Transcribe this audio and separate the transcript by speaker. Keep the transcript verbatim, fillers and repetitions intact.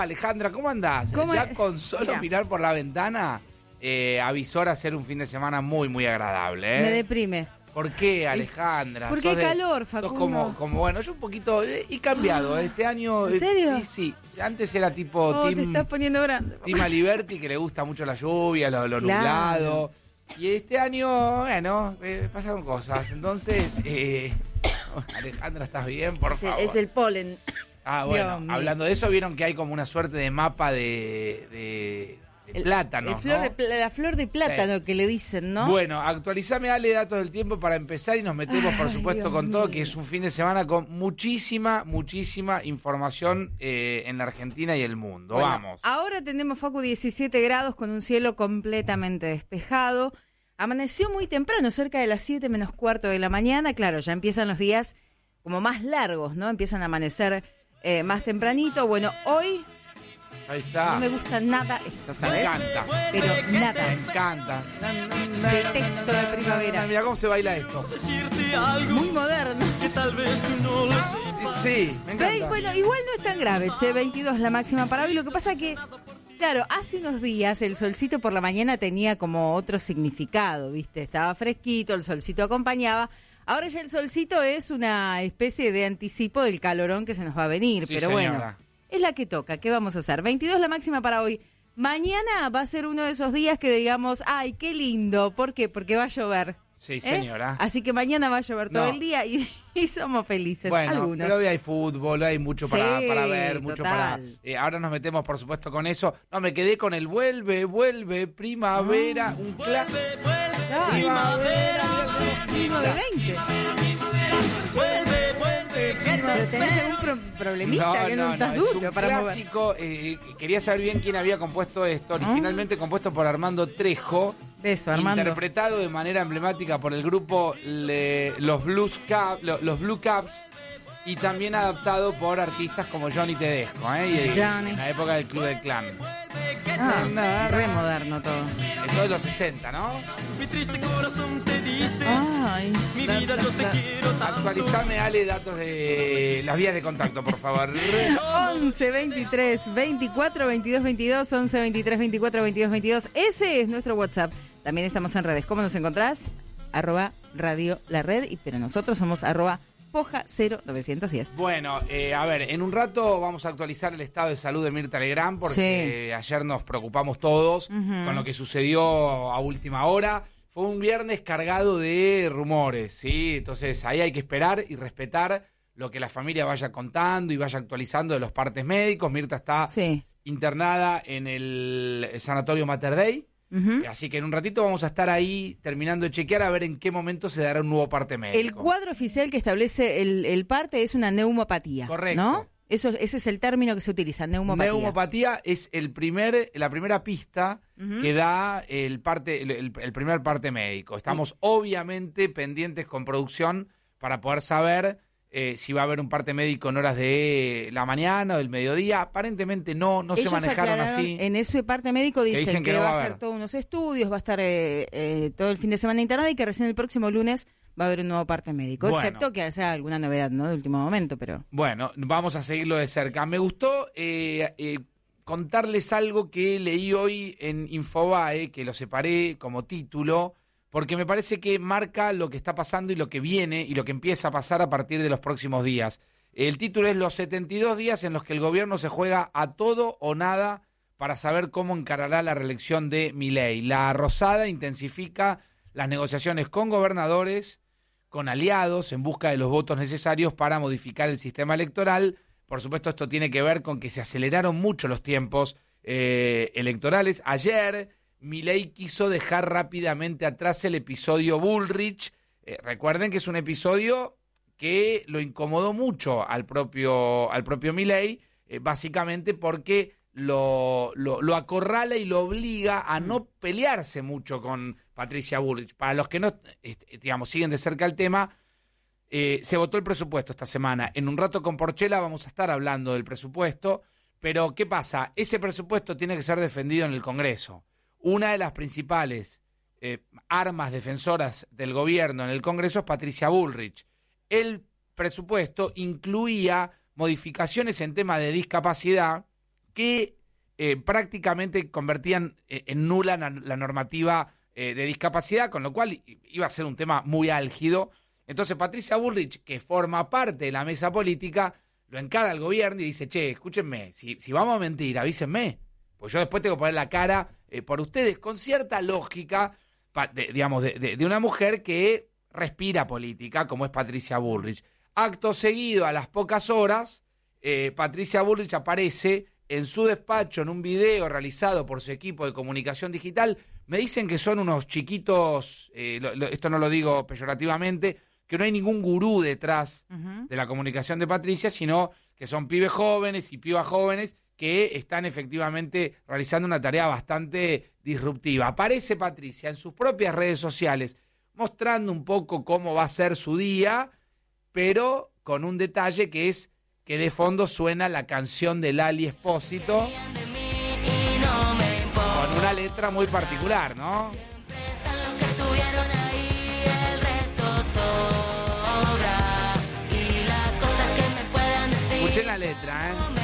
Speaker 1: Alejandra, ¿cómo andás?
Speaker 2: ¿Cómo
Speaker 1: ya
Speaker 2: es?
Speaker 1: con solo
Speaker 2: Mira.
Speaker 1: mirar por la ventana, eh, avisora ser un fin de semana muy, muy agradable. ¿eh?
Speaker 2: Me deprime.
Speaker 1: ¿Por qué, Alejandra?
Speaker 2: Porque
Speaker 1: Sos
Speaker 2: hay
Speaker 1: de-
Speaker 2: calor,
Speaker 1: Sos
Speaker 2: Facundo.
Speaker 1: como, como, bueno, yo un poquito, eh, y cambiado, eh, este año...
Speaker 2: ¿En
Speaker 1: eh,
Speaker 2: serio?
Speaker 1: Sí, sí, antes era tipo
Speaker 2: Oh, te
Speaker 1: team,
Speaker 2: estás poniendo grande.
Speaker 1: team Aliberti, que le gusta mucho la lluvia, lo, lo
Speaker 2: Claro.
Speaker 1: nublado. Y este año, bueno, eh, pasaron cosas. Entonces, eh, Alejandra, ¿estás bien? Por
Speaker 2: Es,
Speaker 1: favor.
Speaker 2: es el polen.
Speaker 1: Ah,
Speaker 2: Dios
Speaker 1: bueno,
Speaker 2: mío.
Speaker 1: hablando de eso, vieron que hay como una suerte de mapa de, de, de
Speaker 2: El-
Speaker 1: plátanos,
Speaker 2: el flor
Speaker 1: ¿no?
Speaker 2: de pl- la flor de plátano
Speaker 1: Sí.
Speaker 2: que le dicen, ¿no?
Speaker 1: Bueno, actualizame, Ale, datos del tiempo para empezar y nos metemos, por
Speaker 2: Ay,
Speaker 1: supuesto,
Speaker 2: Dios
Speaker 1: con todo,
Speaker 2: mío.
Speaker 1: que es un fin de semana con muchísima, muchísima información eh, en la Argentina y el mundo.
Speaker 2: Bueno,
Speaker 1: Vamos.
Speaker 2: Ahora tenemos, Facu, diecisiete grados con un cielo completamente despejado. Amaneció muy temprano, cerca de las siete menos cuarto de la mañana. Claro, ya empiezan los días como más largos, ¿no? Empiezan a amanecer eh, más tempranito. Bueno, hoy
Speaker 1: Ahí está.
Speaker 2: no me gusta nada esto,
Speaker 1: Me
Speaker 2: ¿sabes?
Speaker 1: encanta.
Speaker 2: Pero nada.
Speaker 1: Me encanta.
Speaker 2: Detesto la primavera.
Speaker 1: Mira cómo se baila esto.
Speaker 3: Decirte algo
Speaker 2: Muy moderno.
Speaker 3: que tal vez tú no lo sepas.
Speaker 1: Sí, me
Speaker 2: Ve-
Speaker 1: encanta.
Speaker 2: Bueno, igual no es tan grave, che, veintidós la máxima para hoy. Lo que pasa que, claro, hace unos días el solcito por la mañana tenía como otro significado, ¿viste? Estaba fresquito, el solcito acompañaba. Ahora ya el solcito es una especie de anticipo del calorón que se nos va a venir,
Speaker 1: Sí,
Speaker 2: pero
Speaker 1: señora.
Speaker 2: bueno, es la que toca. ¿Qué vamos a hacer? veintidós la máxima para hoy. Mañana va a ser uno de esos días que digamos, ay, qué lindo. ¿Por qué? Porque va a llover.
Speaker 1: Sí,
Speaker 2: ¿eh?
Speaker 1: señora.
Speaker 2: Así que mañana va a llover todo
Speaker 1: No.
Speaker 2: el día y, y somos felices.
Speaker 1: Bueno,
Speaker 2: algunos.
Speaker 1: pero hoy hay fútbol, hay mucho para,
Speaker 2: Sí,
Speaker 1: para ver, mucho para...
Speaker 2: total.
Speaker 1: eh, ahora nos metemos, por supuesto, con eso. No, me quedé con el vuelve, vuelve, primavera, un clásico.
Speaker 2: Claro.
Speaker 1: Primavera,
Speaker 2: Uno de veinte.
Speaker 3: Vuelve, vuelve, que te
Speaker 2: ¿Tenés
Speaker 3: espero.
Speaker 2: algún pro- problemista
Speaker 1: No,
Speaker 2: que no,
Speaker 1: no,
Speaker 2: estás
Speaker 1: no, es
Speaker 2: duro
Speaker 1: un
Speaker 2: para mover?
Speaker 1: clásico. eh, quería saber bien quién había compuesto esto. Originalmente compuesto por Armando Trejo.
Speaker 2: Beso, Armando.
Speaker 1: Interpretado de manera emblemática por el grupo le- los, Blues Cap- lo- los Blue Caps. Y también adaptado por artistas como Johnny Tedesco, ¿eh? Y-
Speaker 2: Johnny.
Speaker 1: en la época del Club del Clan.
Speaker 2: Ah, re moderno todo.
Speaker 1: Esto de los sesenta, ¿no?
Speaker 3: Mi triste corazón te dice,
Speaker 2: Ay.
Speaker 3: mi vida yo te quiero tanto.
Speaker 1: Actualizame, Ale, datos de las vías de contacto, por favor.
Speaker 2: once, veintitrés, veinticuatro, veintidós, veintidós, once, veintitrés, veinticuatro, veintidós, veintidós. Ese es nuestro WhatsApp. También estamos en redes. ¿Cómo nos encontrás? Arroba Radio La Red, y pero nosotros somos arroba Poja cero novecientos diez.
Speaker 1: Bueno, eh, a ver, en un rato vamos a actualizar el estado de salud de Mirta Legrand, porque eh, ayer nos preocupamos todos
Speaker 2: Ujú.
Speaker 1: con lo que sucedió a última hora. Fue un viernes cargado de rumores, ¿sí? Entonces ahí hay que esperar y respetar lo que la familia vaya contando y vaya actualizando de los partes médicos. Mirta está
Speaker 2: Sí.
Speaker 1: internada en el sanatorio Mater Dei.
Speaker 2: Ujú.
Speaker 1: Así que en un ratito vamos a estar ahí terminando de chequear a ver en qué momento se dará un nuevo parte médico.
Speaker 2: El cuadro oficial que establece el, el parte es una neumopatía.
Speaker 1: Correcto.
Speaker 2: ¿No? Eso, ese es el término que se utiliza, neumopatía.
Speaker 1: Neumopatía es el primer, la primera pista
Speaker 2: Ujú.
Speaker 1: que da el parte, el, el- el primer parte médico. Estamos obviamente pendientes con producción para poder saber eh, si va a haber un parte médico en horas de la mañana o del mediodía. Aparentemente no, no se
Speaker 2: Ellos
Speaker 1: manejaron
Speaker 2: aclararon,
Speaker 1: así.
Speaker 2: En ese parte médico dicen,
Speaker 1: dicen que
Speaker 2: que,
Speaker 1: no
Speaker 2: va
Speaker 1: va a
Speaker 2: a hacer
Speaker 1: haber.
Speaker 2: todos unos estudios, va a estar eh, eh, todo el fin de semana internada y que recién el próximo lunes va a haber un nuevo parte médico.
Speaker 1: Bueno.
Speaker 2: Excepto que sea alguna novedad, ¿no? De último momento, pero...
Speaker 1: Bueno, vamos a seguirlo de cerca. Me gustó eh, eh, contarles algo que leí hoy en Infobae, que lo separé como título, porque me parece que marca lo que está pasando y lo que viene y lo que empieza a pasar a partir de los próximos días. El título es Los setenta y dos días en los que el gobierno se juega a todo o nada para saber cómo encarará la reelección de Milei. La Rosada intensifica las negociaciones con gobernadores, con aliados, en busca de los votos necesarios para modificar el sistema electoral. Por supuesto, esto tiene que ver con que se aceleraron mucho los tiempos eh, electorales. Ayer, Milei quiso dejar rápidamente atrás el episodio Bullrich. Eh, recuerden que es un episodio que lo incomodó mucho al propio, al propio Milei, eh, básicamente porque lo, lo, lo acorrala y lo obliga a no pelearse mucho con Patricia Bullrich. Para los que no, este, digamos, siguen de cerca el tema, eh, se votó el presupuesto esta semana. En un rato con Porchela vamos a estar hablando del presupuesto, pero ¿qué pasa? Ese presupuesto tiene que ser defendido en el Congreso. Una de las principales eh, armas defensoras del gobierno en el Congreso es Patricia Bullrich. El presupuesto incluía modificaciones en tema de discapacidad que eh, prácticamente convertían eh, en nula la, la normativa eh, de discapacidad, con lo cual iba a ser un tema muy álgido. Entonces Patricia Bullrich, que forma parte de la mesa política, lo encara al gobierno y dice, che, escúchenme, si, si vamos a mentir, avísenme, pues yo después tengo que poner la cara eh, por ustedes, con cierta lógica, pa, de, digamos, de, de, de una mujer que respira política, como es Patricia Bullrich. Acto seguido, a las pocas horas, eh, Patricia Bullrich aparece en su despacho en un video realizado por su equipo de comunicación digital. Me dicen que son unos chiquitos, eh, lo, lo, esto no lo digo peyorativamente, que no hay ningún gurú detrás uh-huh. de la comunicación de Patricia, sino que son pibes jóvenes y pibas jóvenes que están efectivamente realizando una tarea bastante disruptiva. Aparece Patricia en sus propias redes sociales mostrando un poco cómo va a ser su día, pero con un detalle que es que de fondo suena la canción de Lali Espósito con una letra muy particular, ¿no? Escuchen la letra, ¿eh?